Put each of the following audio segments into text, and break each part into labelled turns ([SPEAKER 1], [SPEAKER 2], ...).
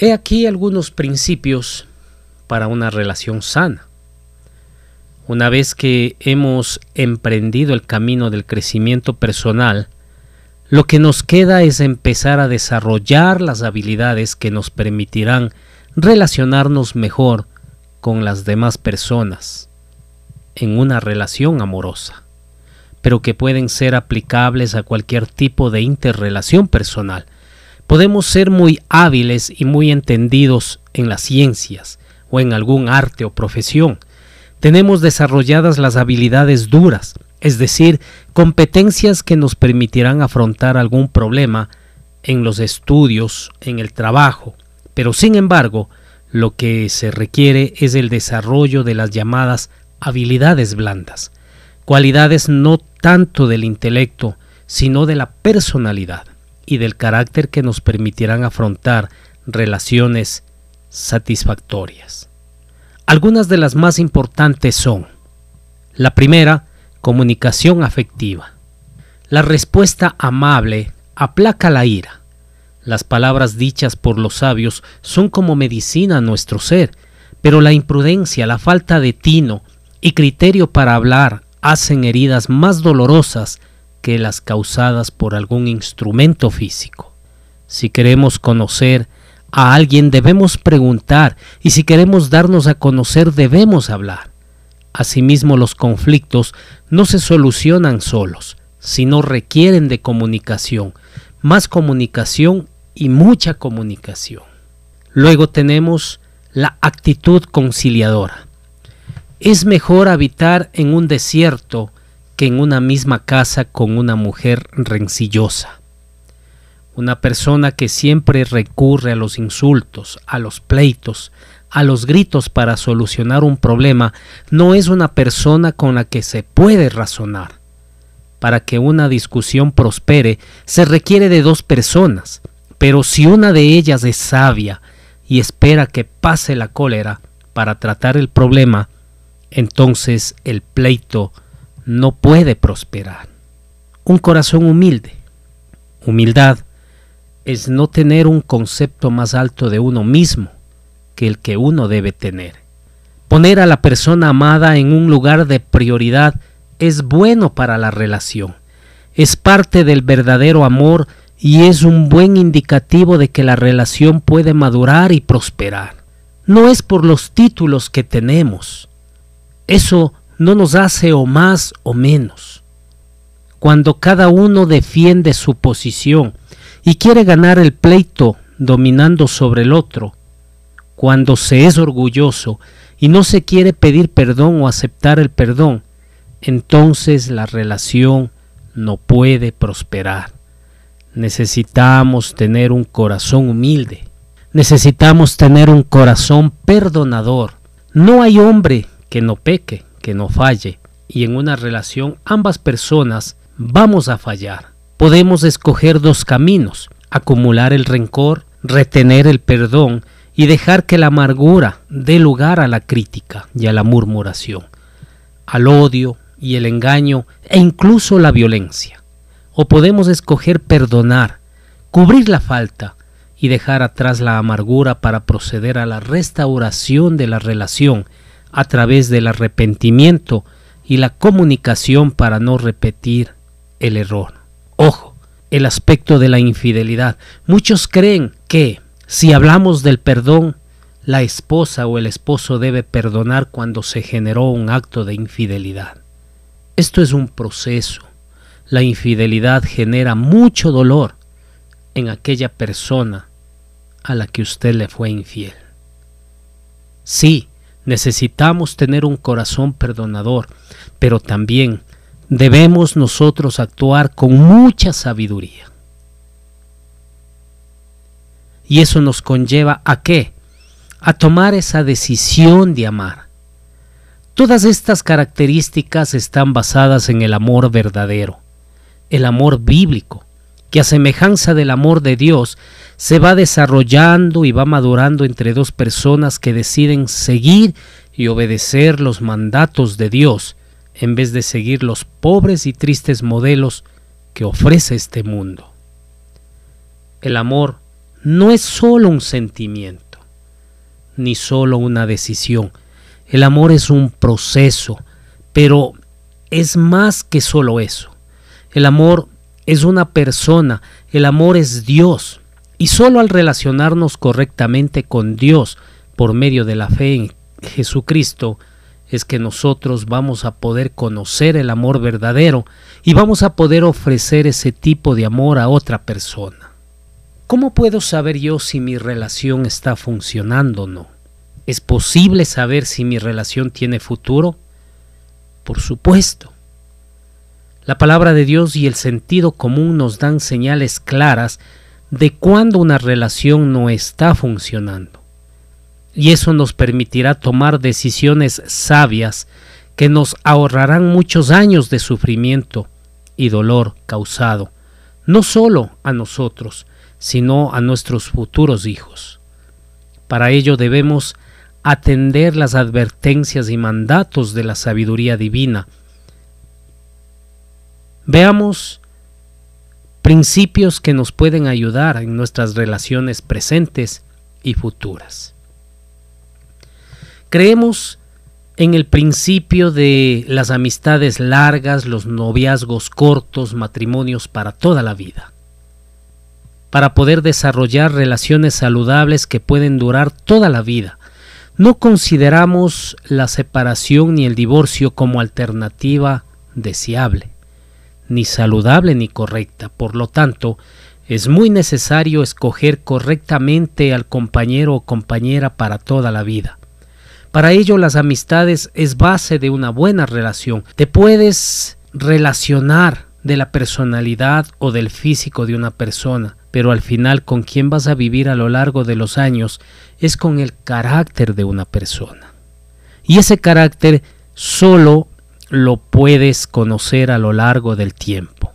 [SPEAKER 1] He aquí algunos principios para una relación sana. Una vez que hemos emprendido el camino del crecimiento personal, lo que nos queda es empezar a desarrollar las habilidades que nos permitirán relacionarnos mejor con las demás personas en una relación amorosa, pero que pueden ser aplicables a cualquier tipo de interrelación personal. Podemos ser muy hábiles y muy entendidos en las ciencias o en algún arte o profesión. Tenemos desarrolladas las habilidades duras, es decir, competencias que nos permitirán afrontar algún problema en los estudios, en el trabajo, pero sin embargo, lo que se requiere es el desarrollo de las llamadas habilidades blandas, cualidades no tanto del intelecto, sino de la personalidad y del carácter que nos permitirán afrontar relaciones satisfactorias. Algunas de las más importantes son: la primera, comunicación afectiva. La respuesta amable aplaca la ira. Las palabras dichas por los sabios son como medicina a nuestro ser, pero la imprudencia, la falta de tino y criterio para hablar hacen heridas más dolorosas que las causadas por algún instrumento físico. Si queremos conocer a alguien debemos preguntar, y si queremos darnos a conocer debemos hablar. Asimismo, los conflictos no se solucionan solos, sino requieren de comunicación, más comunicación y mucha comunicación. Luego tenemos la actitud conciliadora. Es mejor habitar en un desierto que en una misma casa con una mujer rencillosa. Una persona que siempre recurre a los insultos, a los pleitos, a los gritos para solucionar un problema, no es una persona con la que se puede razonar. Para que una discusión prospere, se requiere de dos personas, pero si una de ellas es sabia y espera que pase la cólera para tratar el problema, entonces el pleito no puede prosperar. Un corazón humilde. Humildad es no tener un concepto más alto de uno mismo que el que uno debe tener. Poner a la persona amada en un lugar de prioridad es bueno para la relación. Es parte del verdadero amor y es un buen indicativo de que la relación puede madurar y prosperar. No es por los títulos que tenemos. Eso no nos hace o más o menos. Cuando cada uno defiende su posición y quiere ganar el pleito dominando sobre el otro, cuando se es orgulloso y no se quiere pedir perdón o aceptar el perdón, entonces la relación no puede prosperar. Necesitamos tener un corazón humilde, necesitamos tener un corazón perdonador. No hay hombre que no peque, que no falle, y en una relación ambas personas vamos a fallar. Podemos escoger dos caminos: acumular el rencor, retener el perdón y dejar que la amargura dé lugar a la crítica y a la murmuración, al odio y el engaño e incluso la violencia. O podemos escoger perdonar, cubrir la falta y dejar atrás la amargura para proceder a la restauración de la relación a través del arrepentimiento y la comunicación para no repetir el error. Ojo, el aspecto de la infidelidad. Muchos creen que si hablamos del perdón, la esposa o el esposo debe perdonar cuando se generó un acto de infidelidad. Esto es un proceso. La infidelidad genera mucho dolor en aquella persona a la que usted le fue infiel. Sí, necesitamos tener un corazón perdonador, pero también debemos nosotros actuar con mucha sabiduría. Y eso nos conlleva ¿a qué? A tomar esa decisión de amar. Todas estas características están basadas en el amor verdadero, el amor bíblico, que a semejanza del amor de Dios se va desarrollando y va madurando entre dos personas que deciden seguir y obedecer los mandatos de Dios en vez de seguir los pobres y tristes modelos que ofrece este mundo. El amor no es solo un sentimiento, ni solo una decisión. El amor es un proceso, pero es más que solo eso. El amor es una persona, el amor es Dios. Y solo al relacionarnos correctamente con Dios por medio de la fe en Jesucristo es que nosotros vamos a poder conocer el amor verdadero y vamos a poder ofrecer ese tipo de amor a otra persona. ¿Cómo puedo saber yo si mi relación está funcionando o no? ¿Es posible saber si mi relación tiene futuro? Por supuesto. La palabra de Dios y el sentido común nos dan señales claras de cuando una relación no está funcionando. Y eso nos permitirá tomar decisiones sabias que nos ahorrarán muchos años de sufrimiento y dolor causado, no solo a nosotros, sino a nuestros futuros hijos. Para ello debemos atender las advertencias y mandatos de la sabiduría divina. Veamos principios que nos pueden ayudar en nuestras relaciones presentes y futuras. Creemos en el principio de las amistades largas, los noviazgos cortos, matrimonios para toda la vida, para poder desarrollar relaciones saludables que pueden durar toda la vida. No consideramos la separación ni el divorcio como alternativa deseable, ni saludable ni correcta. Por lo tanto, es muy necesario escoger correctamente al compañero o compañera para toda la vida. Para ello, las amistades es base de una buena relación. Te puedes relacionar de la personalidad o del físico de una persona, pero al final con quien vas a vivir a lo largo de los años es con el carácter de una persona. Y ese carácter solo lo puedes conocer a lo largo del tiempo.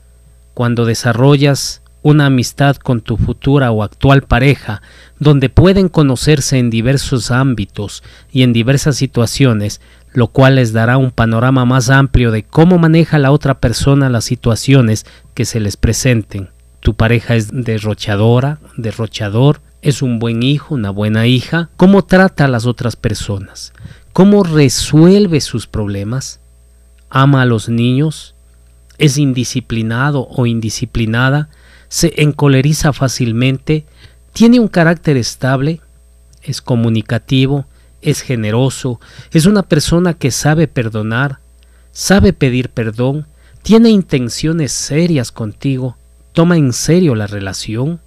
[SPEAKER 1] Cuando desarrollas una amistad con tu futura o actual pareja, donde pueden conocerse en diversos ámbitos y en diversas situaciones, lo cual les dará un panorama más amplio de cómo maneja la otra persona las situaciones que se les presenten. Tu pareja es derrochadora, derrochador, es un buen hijo, una buena hija. ¿Cómo trata a las otras personas? ¿Cómo resuelve sus problemas? ¿Ama a los niños? ¿Es indisciplinado o indisciplinada? ¿Se encoleriza fácilmente? ¿Tiene un carácter estable? ¿Es comunicativo? ¿Es generoso? ¿Es una persona que sabe perdonar? ¿Sabe pedir perdón? ¿Tiene intenciones serias contigo? ¿Toma en serio la relación?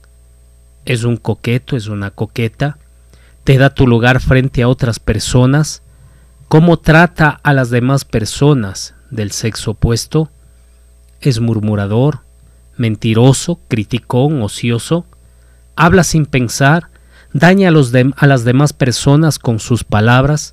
[SPEAKER 1] ¿Es un coqueto? ¿Es una coqueta? ¿Te da tu lugar frente a otras personas? ¿Cómo trata a las demás personas del sexo opuesto? ¿Es murmurador, mentiroso, criticón, ocioso? ¿Habla sin pensar? ¿Daña a las demás personas con sus palabras?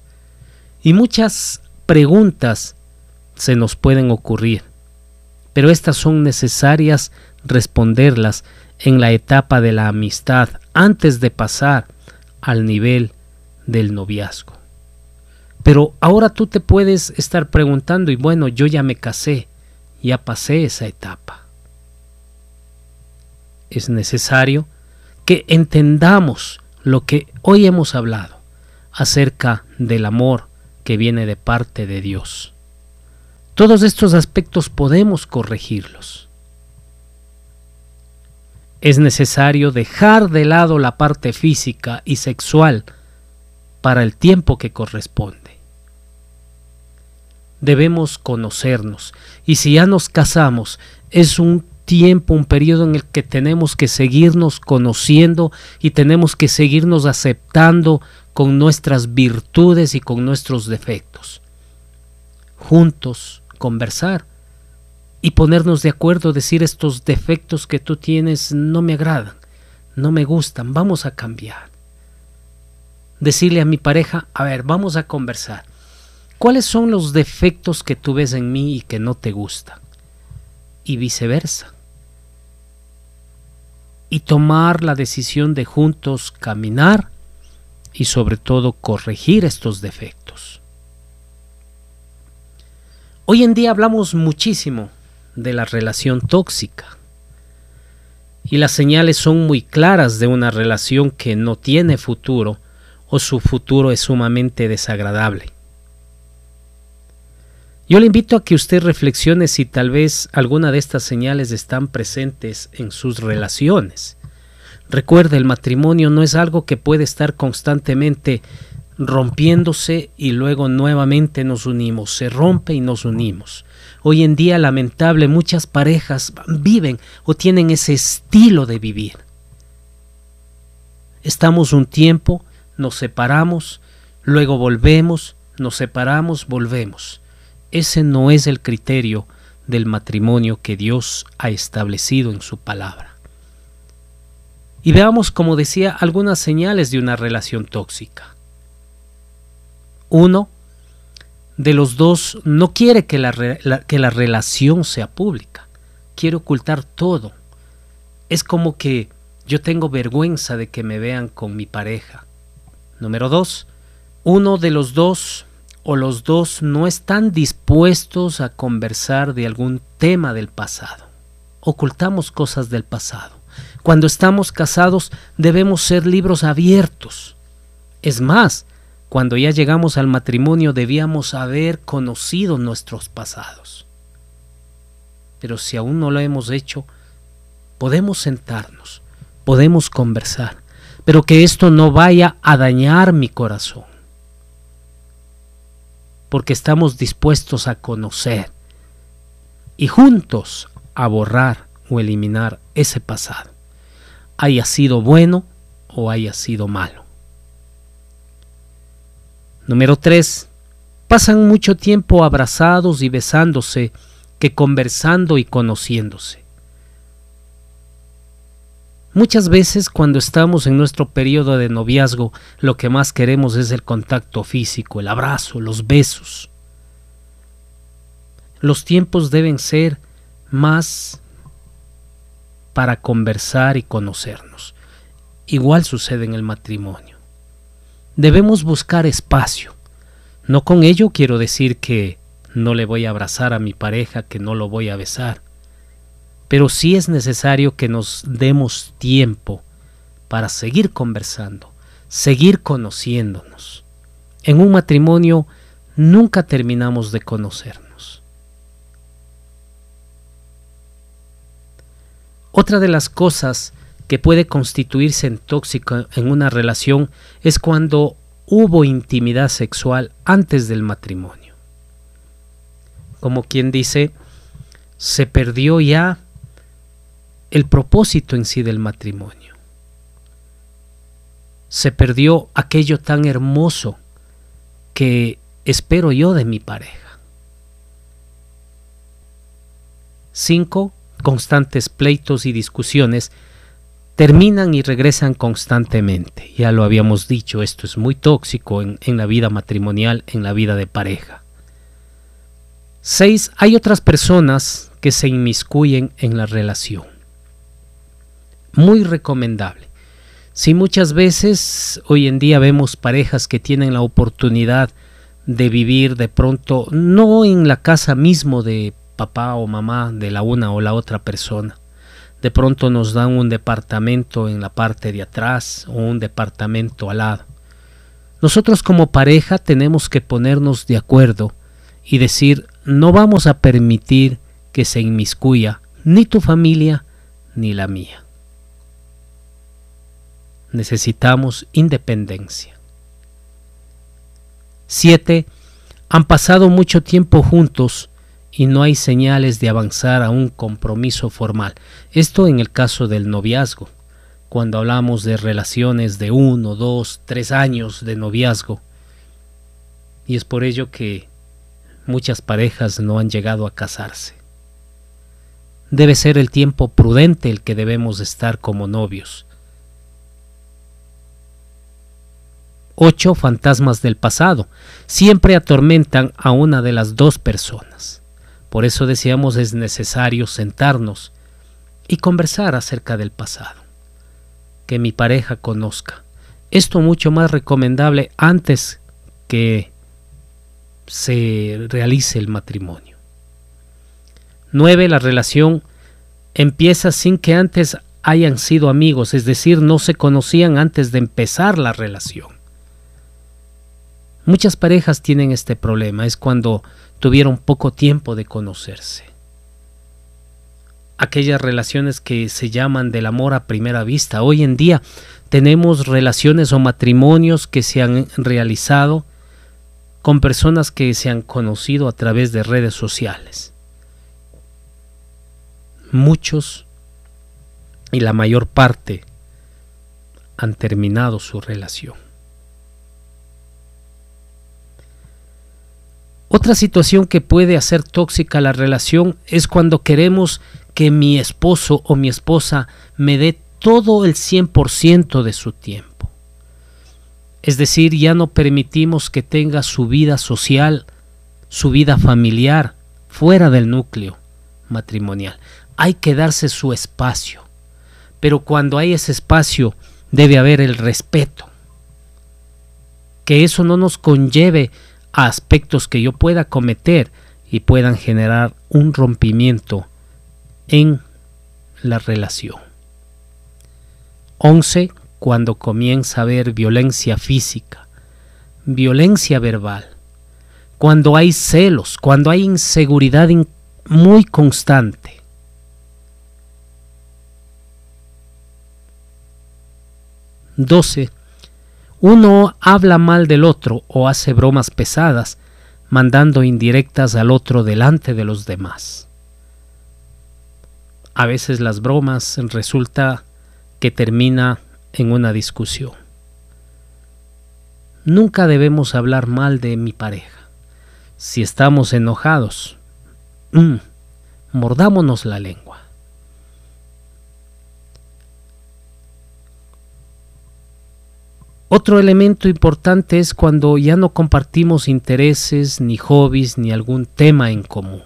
[SPEAKER 1] Y muchas preguntas se nos pueden ocurrir, pero estas son necesarias responderlas en la etapa de la amistad antes de pasar al nivel del noviazgo. Pero ahora tú te puedes estar preguntando, y bueno, yo ya me casé, ya pasé esa etapa. Es necesario que entendamos lo que hoy hemos hablado acerca del amor que viene de parte de Dios. Todos estos aspectos podemos corregirlos. Es necesario dejar de lado la parte física y sexual para el tiempo que corresponde. Debemos conocernos, y si ya nos casamos, es un tiempo, un periodo en el que tenemos que seguirnos conociendo y tenemos que seguirnos aceptando con nuestras virtudes y con nuestros defectos. Juntos conversar y ponernos de acuerdo, decir: estos defectos que tú tienes no me agradan, no me gustan, vamos a cambiar. Decirle a mi pareja: a ver, vamos a conversar. ¿Cuáles son los defectos que tú ves en mí y que no te gustan? Y viceversa. Y tomar la decisión de juntos caminar y sobre todo corregir estos defectos. Hoy en día hablamos muchísimo de la relación tóxica Y las señales son muy claras de una relación que no tiene futuro o su futuro es sumamente desagradable. Yo le invito a que usted reflexione si tal vez alguna de estas señales están presentes en sus relaciones. Recuerde, el matrimonio no es algo que puede estar constantemente rompiéndose y luego nuevamente nos unimos, se rompe y nos unimos. Hoy en día, lamentable, muchas parejas viven o tienen ese estilo de vivir. Estamos un tiempo, nos separamos, luego volvemos, nos separamos, volvemos. Ese no es el criterio del matrimonio que Dios ha establecido en su palabra. Y veamos, como decía, algunas señales de una relación tóxica. Uno de los dos no quiere que la relación sea pública, quiere ocultar todo. Es como que yo tengo vergüenza de que me vean con mi pareja. Número 2, uno de los dos o los dos no están dispuestos a conversar de algún tema del pasado. Ocultamos cosas del pasado. Cuando estamos casados debemos ser libros abiertos. Es más, cuando ya llegamos al matrimonio debíamos haber conocido nuestros pasados. Pero si aún no lo hemos hecho, podemos sentarnos, podemos conversar, pero que esto no vaya a dañar mi corazón. Porque estamos dispuestos a conocer y juntos a borrar o eliminar ese pasado, haya sido bueno o haya sido malo. Número 3. Pasan mucho tiempo abrazados y besándose que conversando y conociéndose. Muchas veces cuando estamos en nuestro periodo de noviazgo, lo que más queremos es el contacto físico, el abrazo, los besos. Los tiempos deben ser más para conversar y conocernos. Igual sucede en el matrimonio. Debemos buscar espacio. No con ello quiero decir que no le voy a abrazar a mi pareja, que no lo voy a besar. Pero sí es necesario que nos demos tiempo para seguir conversando, seguir conociéndonos. En un matrimonio nunca terminamos de conocernos. Otra de las cosas que puede constituirse en tóxico en una relación es cuando hubo intimidad sexual antes del matrimonio. Como quien dice, se perdió ya el propósito en sí del matrimonio. Se perdió aquello tan hermoso que espero yo de mi pareja. 5. Constantes pleitos y discusiones terminan y regresan constantemente. Ya lo habíamos dicho, esto es muy tóxico en la vida matrimonial, en la vida de pareja. 6. Hay otras personas que se inmiscuyen en la relación. Muy recomendable. Si muchas veces hoy en día vemos parejas que tienen la oportunidad de vivir de pronto no en la casa mismo de papá o mamá de la una o la otra persona. De pronto nos dan un departamento en la parte de atrás o un departamento al lado. Nosotros como pareja tenemos que ponernos de acuerdo y decir, no vamos a permitir que se inmiscuya ni tu familia ni la mía. Necesitamos independencia. 7. Han pasado mucho tiempo juntos y no hay señales de avanzar a un compromiso formal. Esto en el caso del noviazgo. Cuando hablamos de relaciones de 1, 2, 3 años de noviazgo. Y es por ello que muchas parejas no han llegado a casarse. Debe ser el tiempo prudente el que debemos estar como novios. 8. Fantasmas del pasado. Siempre atormentan a una de las dos personas. Por eso decíamos es necesario sentarnos y conversar acerca del pasado. Que mi pareja conozca. Esto mucho más recomendable antes que se realice el matrimonio. 9. La relación empieza sin que antes hayan sido amigos, es decir, no se conocían antes de empezar la relación. Muchas parejas tienen este problema, es cuando tuvieron poco tiempo de conocerse. Aquellas relaciones que se llaman del amor a primera vista. Hoy en día tenemos relaciones o matrimonios que se han realizado con personas que se han conocido a través de redes sociales. Muchos y la mayor parte han terminado su relación. Otra situación que puede hacer tóxica la relación es cuando queremos que mi esposo o mi esposa me dé todo el 100% de su tiempo. Es decir, ya no permitimos que tenga su vida social, su vida familiar, fuera del núcleo matrimonial. Hay que darse su espacio, pero cuando hay ese espacio debe haber el respeto. Que eso no nos conlleve a aspectos que yo pueda cometer y puedan generar un rompimiento en la relación. 11. Cuando comienza a haber violencia física, violencia verbal, cuando hay celos, cuando hay inseguridad muy constante. 12. Uno habla mal del otro o hace bromas pesadas, mandando indirectas al otro delante de los demás. A veces las bromas resulta que termina en una discusión. Nunca debemos hablar mal de mi pareja. Si estamos enojados, mordámonos la lengua. Otro elemento importante es cuando ya no compartimos intereses, ni hobbies, ni algún tema en común.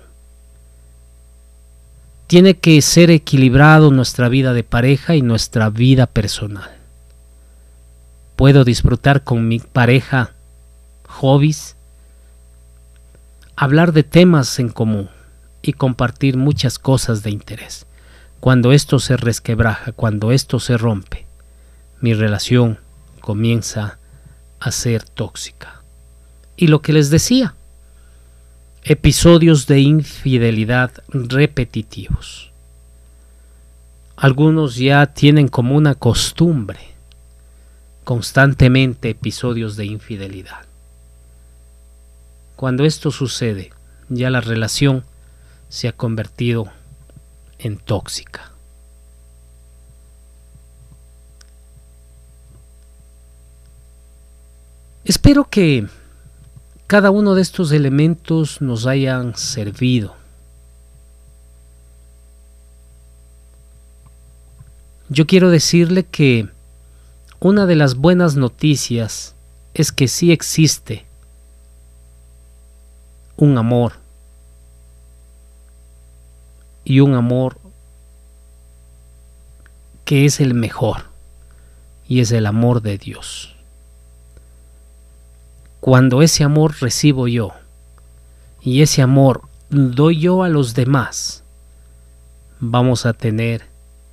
[SPEAKER 1] Tiene que ser equilibrado nuestra vida de pareja y nuestra vida personal. Puedo disfrutar con mi pareja hobbies, hablar de temas en común y compartir muchas cosas de interés. Cuando esto se resquebraja, cuando esto se rompe, mi relación comienza a ser tóxica. Y lo que les decía, episodios de infidelidad repetitivos. Algunos ya tienen como una costumbre constantemente episodios de infidelidad. Cuando esto sucede, ya la relación se ha convertido en tóxica. Espero que cada uno de estos elementos nos hayan servido. Yo quiero decirle que una de las buenas noticias es que sí existe un amor, y un amor que es el mejor, y es el amor de Dios. Cuando ese amor recibo yo y ese amor doy yo a los demás, vamos a tener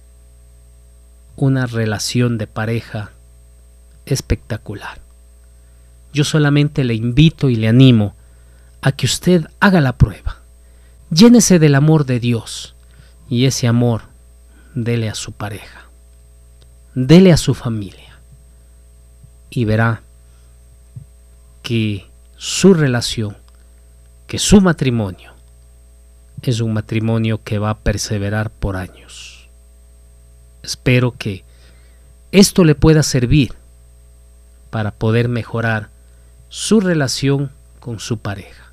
[SPEAKER 1] una relación de pareja espectacular. Yo solamente le invito y le animo a que usted haga la prueba. Llénese del amor de Dios y ese amor dele a su pareja, dele a su familia y verá que su relación, que su matrimonio es un matrimonio que va a perseverar por años. Espero que esto le pueda servir para poder mejorar su relación con su pareja.